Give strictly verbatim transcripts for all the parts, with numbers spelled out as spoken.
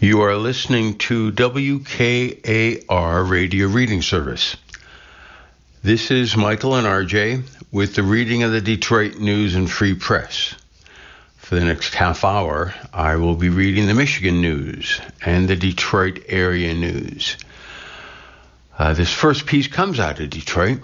You are listening to W K A R Radio Reading Service. This is Michael and R J with the reading of the Detroit News and Free Press. For the next half hour, I will be reading the Michigan News and the Detroit area news. Uh, this first piece comes out of Detroit,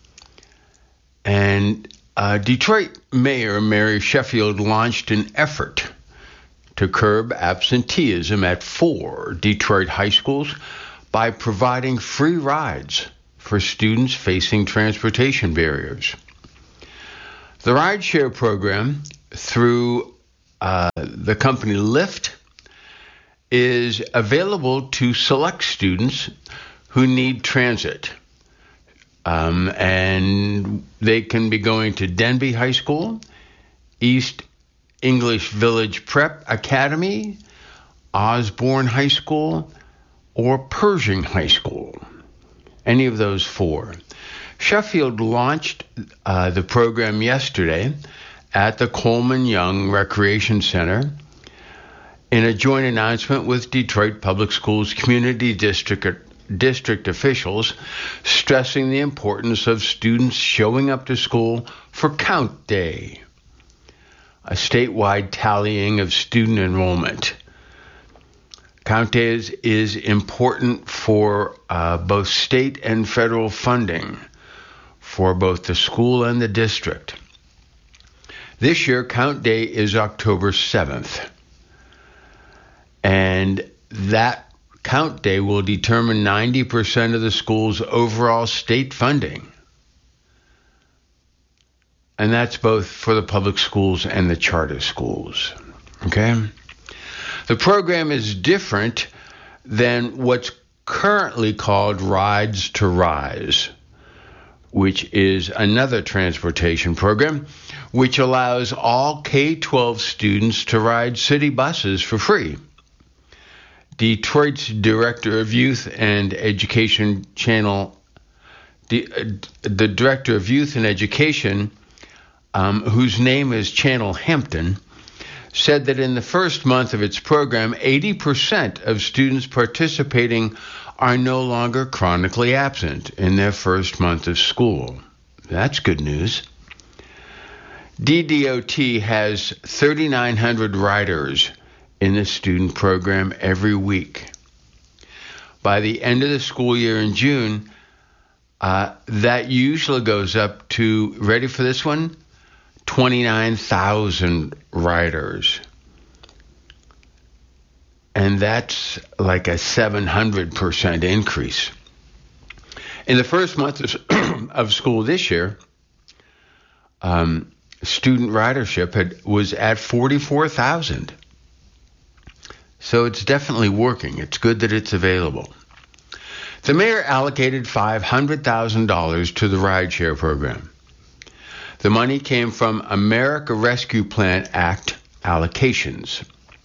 and uh, Detroit Mayor Mary Sheffield launched an effort to curb absenteeism at four Detroit high schools by providing free rides for students facing transportation barriers. The rideshare program through uh, the company Lyft is available to select students who need transit. Um, and they can be going to Denby High School, East English Village Prep Academy, Osborne High School, or Pershing High School. Any of those four. Sheffield launched uh, the program yesterday at the Coleman Young Recreation Center in a joint announcement with Detroit Public Schools Community District district officials, stressing the importance of students showing up to school for Count Day, a statewide tallying of student enrollment. Count Day is, is important for uh, both state and federal funding for both the school and the district. This year, Count Day is October seventh. And that Count Day will determine ninety percent of the school's overall state funding. And that's both for the public schools and the charter schools. Okay? The program is different than what's currently called Rides to Rise, which is another transportation program which allows all K twelve students to ride city buses for free. Detroit's Director of Youth and Education Channel, the, uh, the Director of Youth and Education, um, whose name is Channel Hampton, said that in the first month of its program, eighty percent of students participating are no longer chronically absent in their first month of school. That's good news. D D O T has thirty-nine hundred riders in the student program every week. By the end of the school year in June, uh, that usually goes up to, ready for this one, twenty-nine thousand riders. And that's like a seven hundred percent increase. In the first month of, of school this year, um, student ridership had, was at forty-four thousand. So it's definitely working. It's good that it's available. The mayor allocated five hundred thousand dollars to the rideshare program. The money came from America Rescue Plan Act allocations.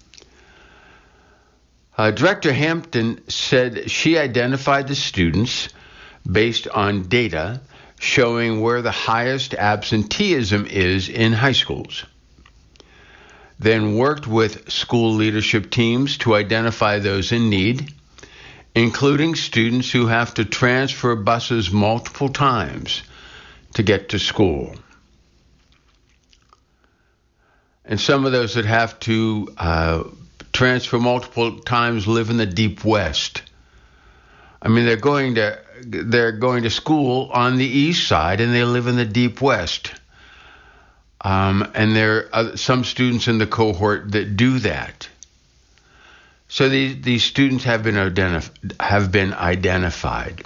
Uh, Director Hampton said she identified the students based on data showing where the highest absenteeism is in high schools, then worked with school leadership teams to identify those in need, including students who have to transfer buses multiple times to get to school. And some of those that have to uh, transfer multiple times live in the Deep West. I mean, they're going to they're going to school on the east side, and they live in the Deep West. Um, and there are some students in the cohort that do that. So these these students have been identif- have been identified.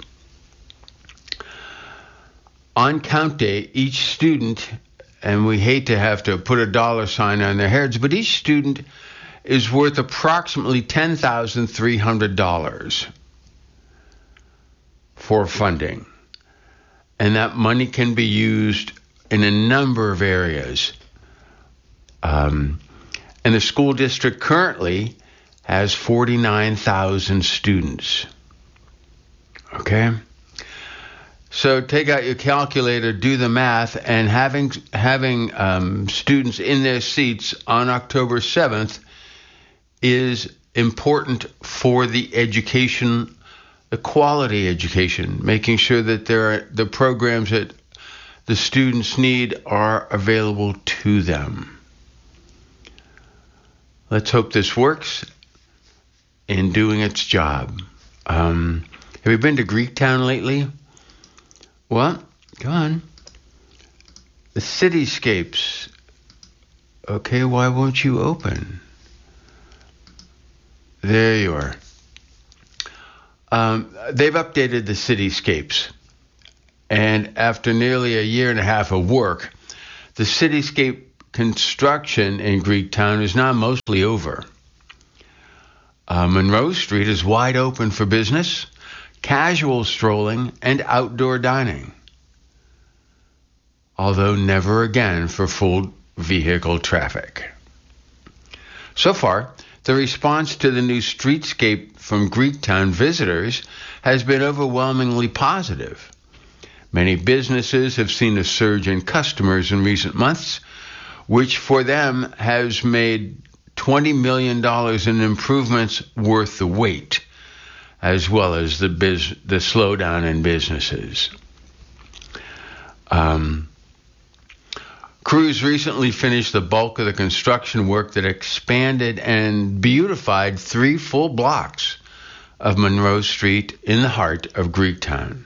On Count Day, each student, and we hate to have to put a dollar sign on their heads, but each student is worth approximately ten thousand three hundred dollars for funding. And that money can be used in a number of areas. Um, and the school district currently has forty-nine thousand students. Okay? So take out your calculator, do the math, and having having um, students in their seats on October seventh is important for the education, the quality education, making sure that there are the programs that the students need are available to them. Let's hope this works in doing its job. Um, have you been to Greektown lately? Well, come on. The cityscapes. Okay, why won't you open? There you are. Um, they've updated the cityscapes. And after nearly a year and a half of work, the cityscape construction in Greektown is now mostly over. Uh, Monroe Street is wide open for business, casual strolling, and outdoor dining. Although never again for full vehicle traffic. So far, the response to the new streetscape from Greektown visitors has been overwhelmingly positive. Many businesses have seen a surge in customers in recent months, which for them has made twenty million dollars in improvements worth the wait, as well as the biz- the slowdown in businesses. Um, Crews recently finished the bulk of the construction work that expanded and beautified three full blocks of Monroe Street in the heart of Greektown.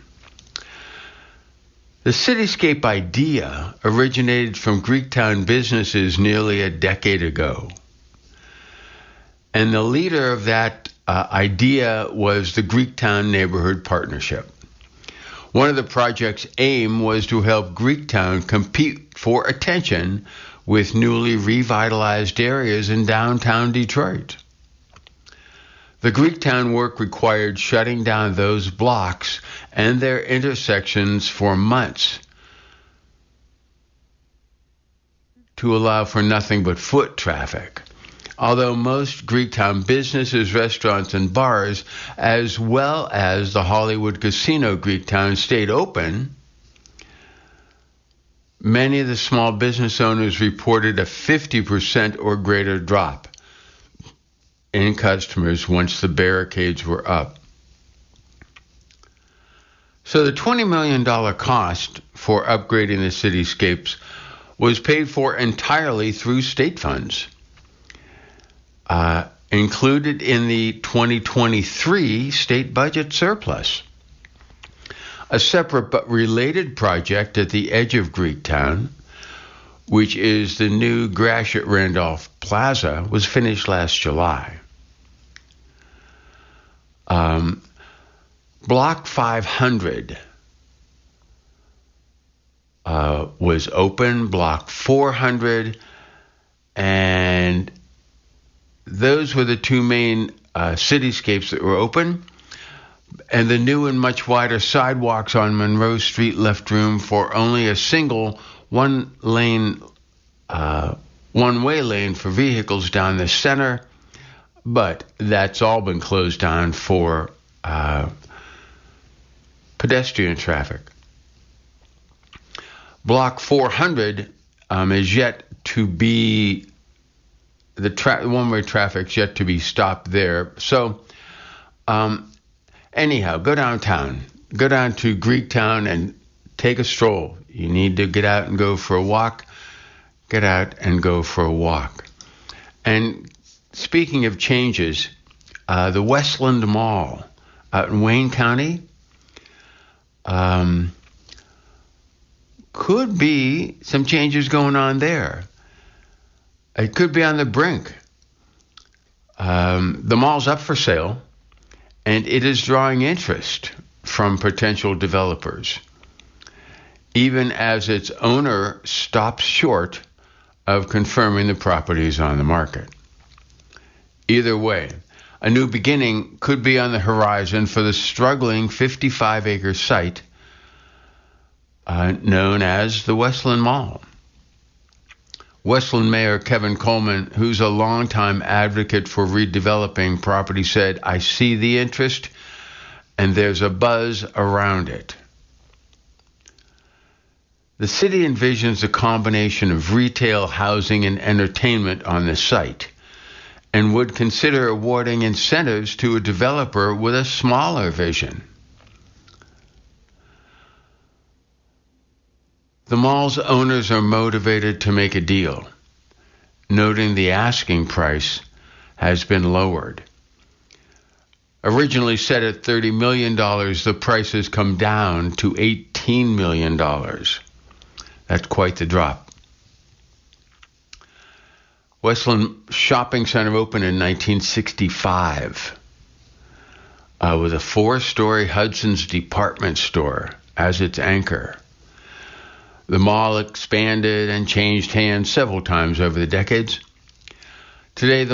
The cityscape idea originated from Greektown businesses nearly a decade ago. And the leader of that uh, idea was the Greektown Neighborhood Partnership. One of the project's aim was to help Greektown compete for attention with newly revitalized areas in downtown Detroit. The Greektown work required shutting down those blocks and their intersections for months to allow for nothing but foot traffic. Although most Greektown businesses, restaurants, and bars, as well as the Hollywood Casino Greektown, stayed open, many of the small business owners reported a fifty percent or greater drop in customers once the barricades were up. So the twenty million dollars cost for upgrading the cityscapes was paid for entirely through state funds. Uh, included in the twenty twenty-three state budget surplus. A separate but related project at the edge of Greektown, which is the new Gratiot Randolph Plaza, was finished last July. Um, Block five hundred uh, was open, Block four hundred, and those were the two main uh, cityscapes that were open, and the new and much wider sidewalks on Monroe Street left room for only a single one-lane, uh, one-way lane for vehicles down the center, but that's all been closed down for uh, pedestrian traffic. Block four hundred um, is yet to be The tra- one-way traffic's yet to be stopped there. So, um, anyhow, go downtown. Go down to Greektown and take a stroll. You need to get out and go for a walk. Get out and go for a walk. And speaking of changes, uh, the Westland Mall out in Wayne County um, could be some changes going on there. It could be on the brink. Um, the mall's up for sale, and it is drawing interest from potential developers, even as its owner stops short of confirming the property is on the market. Either way, a new beginning could be on the horizon for the struggling fifty-five acre site uh, known as the Westland Mall. Westland Mayor Kevin Coleman, who's a longtime advocate for redeveloping property, said, "I see the interest and there's a buzz around it." The city envisions a combination of retail, housing, and entertainment on the site, and would consider awarding incentives to a developer with a smaller vision. The mall's owners are motivated to make a deal, noting the asking price has been lowered. Originally set at thirty million dollars, the price has come down to eighteen million dollars. That's quite the drop. Westland Shopping Center opened in nineteen sixty-five uh, with a four-story Hudson's department store as its anchor. The mall expanded and changed hands several times over the decades. Today, the